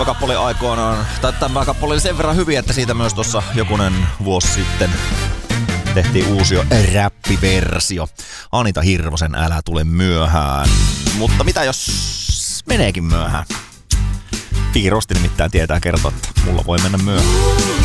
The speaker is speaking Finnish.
Tämä kappale aikoinaan, tai tämä kappale oli sen verran hyviä, että siitä myös tuossa jokunen vuosi sitten tehtiin uusi räppiversio. Anita Hirvosen Älä tule myöhään. Mutta mitä jos meneekin myöhään? Fiirosti nimittäin tietää kertoa, että mulla voi mennä myöhään.